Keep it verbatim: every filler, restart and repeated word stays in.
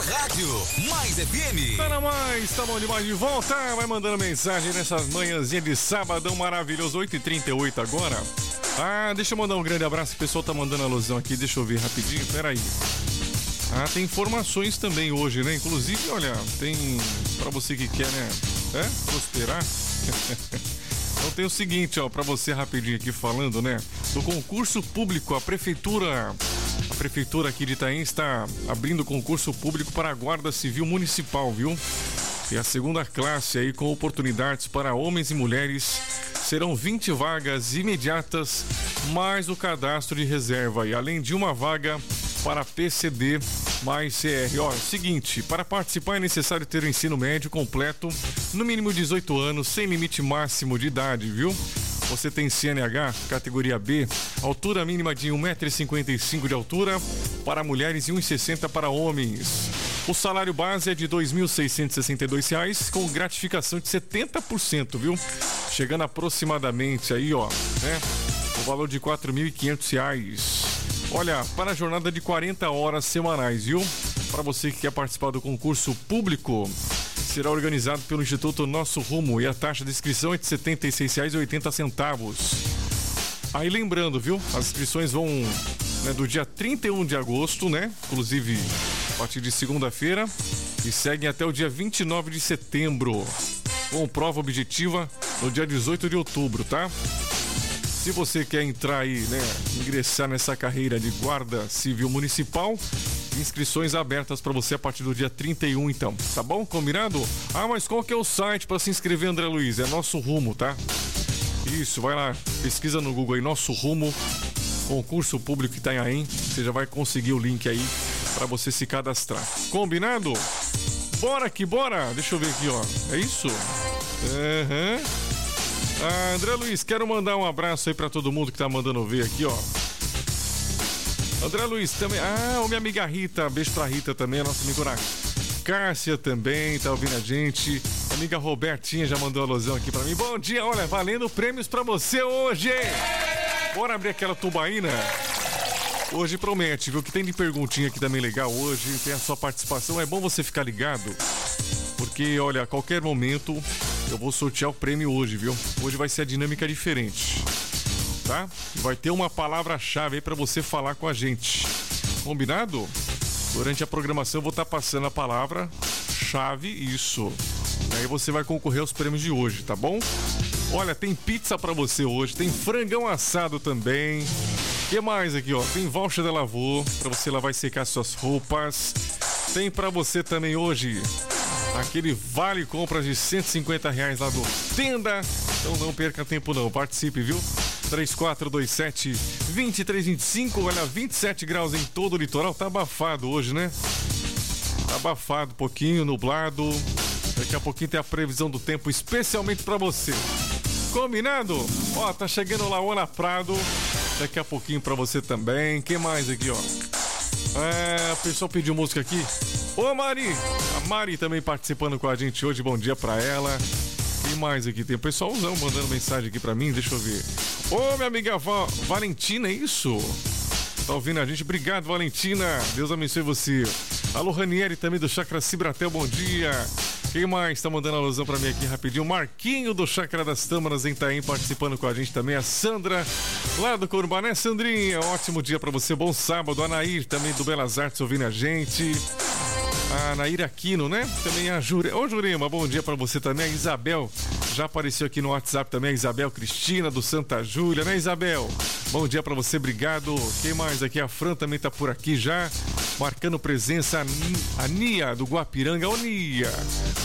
Rádio Mais F M. Tá na mais, tá bom demais de volta. Vai mandando mensagem nessas manhãzinhas de sabadão maravilhoso, oito e trinta e oito agora. Ah, deixa eu mandar um grande abraço, o pessoal tá mandando alusão aqui, deixa eu ver rapidinho, peraí. Ah, tem informações também hoje, né? Inclusive, olha, tem pra você que quer, né? É? Prosperar. Então tem o seguinte, ó, pra você rapidinho aqui falando, né? Do concurso público, a prefeitura... A prefeitura aqui de Itaém está abrindo concurso público para a Guarda Civil Municipal, viu? E a segunda classe aí com oportunidades para homens e mulheres. Serão vinte vagas imediatas, mais o cadastro de reserva. E além de uma vaga para P C D mais C R. Ó, seguinte, para participar é necessário ter o ensino médio completo, no mínimo dezoito anos, sem limite máximo de idade, viu? Você tem C N H, categoria B, altura mínima de um metro e cinquenta e cinco de altura para mulheres e um metro e sessenta para homens. O salário base é de dois mil seiscentos e sessenta e dois reais, com gratificação de setenta por cento, viu? Chegando aproximadamente aí, ó, né? O valor de quatro mil e quinhentos reais. Olha, para a jornada de quarenta horas semanais, viu? Para você que quer participar do concurso público, será organizado pelo Instituto Nosso Rumo e a taxa de inscrição é de setenta e seis reais e oitenta centavos. Aí lembrando, viu? As inscrições vão, né, do dia trinta e um de agosto, né? Inclusive a partir de segunda-feira, e seguem até o dia vinte e nove de setembro, com prova objetiva no dia dezoito de outubro, tá? Se você quer entrar aí, né, ingressar nessa carreira de Guarda Civil Municipal, inscrições abertas para você a partir do dia trinta e um, então, tá bom? Combinado? Ah, mas qual que é o site para se inscrever, André Luiz? É Nosso Rumo, tá? Isso, vai lá, pesquisa no Google aí, Nosso Rumo, concurso público Itanhaém, você já vai conseguir o link aí para você se cadastrar. Combinado? Bora que bora! Deixa eu ver aqui, ó. É isso? Aham. Uhum. Ah, André Luiz, quero mandar um abraço aí pra todo mundo que tá mandando ver aqui, ó. André Luiz também. Ah, minha amiga Rita, beijo pra Rita também, a nossa amiga Ana Cássia também, tá ouvindo a gente. A amiga Robertinha já mandou a alusão aqui pra mim. Bom dia, olha, valendo prêmios pra você hoje. Bora abrir aquela tubaína? Hoje promete, viu? Que tem de perguntinha aqui também legal hoje, tem a sua participação. É bom você ficar ligado, porque, olha, a qualquer momento eu vou sortear o prêmio hoje, viu? Hoje vai ser a dinâmica diferente, tá? Vai ter uma palavra-chave aí pra você falar com a gente. Combinado? Durante a programação eu vou estar passando a palavra-chave, isso. E aí você vai concorrer aos prêmios de hoje, tá bom? Olha, tem pizza pra você hoje, tem frangão assado também. O que mais aqui, ó? Tem voucher da Lavô pra você lavar e secar suas roupas. Tem pra você também hoje aquele vale compras de cento e cinquenta reais lá do Tenda. Então não perca tempo não, participe, viu? três quatro dois sete, dois três dois cinco, olha, vinte e sete graus em todo o litoral. Tá abafado hoje, né? Tá abafado, um pouquinho, nublado. Daqui a pouquinho tem a previsão do tempo especialmente pra você. Combinado? Ó, tá chegando lá o Ana Prado. Daqui a pouquinho pra você também. Quem mais aqui, ó? É, o pessoal pediu música aqui. Ô Mari, a Mari também participando com a gente hoje, bom dia pra ela. Quem mais aqui? Tem o pessoalzão mandando mensagem aqui pra mim, deixa eu ver. Ô minha amiga Va- Valentina, é isso? Tá ouvindo a gente? Obrigado, Valentina, Deus abençoe você. Alô Ranieri também do Chácara Cibratel, bom dia. Quem mais tá mandando alusão pra mim aqui rapidinho? Marquinho do Chácara das Tâmaras em Itaém participando com a gente também. A Sandra, lá do Corumbá, né, Sandrinha? Ótimo dia pra você, bom sábado. A Nair também do Belas Artes ouvindo a gente. A Nair Aquino, né? Também a Jurema. Ô Jurema, bom dia pra você também. A Isabel já apareceu aqui no WhatsApp também. A Isabel Cristina do Santa Júlia, né, Isabel? Bom dia pra você, obrigado. Quem mais aqui? A Fran também tá por aqui já, marcando presença. A Nia do Guapiranga. Ô Nia,